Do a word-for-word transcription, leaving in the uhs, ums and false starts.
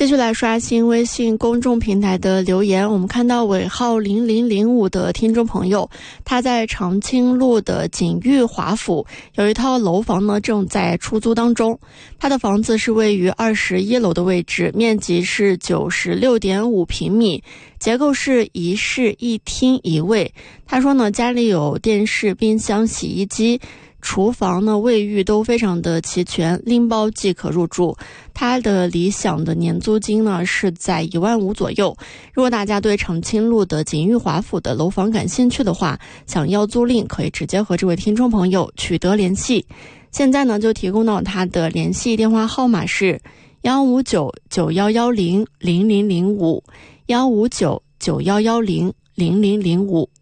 继续来刷新微信公众平台的留言，我们看到尾号零零零五的听众朋友，他在长青路的锦裕华府有一套楼房呢，正在出租当中。他的房子是位于二十一楼的位置，面积是九十六点五平米，结构是一室一厅一卫。他说呢，家里有电视、冰箱、洗衣机，厨房呢、卫浴都非常的齐全，拎包即可入住。他的理想的年租金呢是在一万五左右。如果大家对长青路的锦裕华府的楼房感兴趣的话，想要租赁，可以直接和这位听众朋友取得联系。现在呢就提供到他的联系电话号码是幺五九九幺幺零零零零五幺五九九幺幺零零零零五。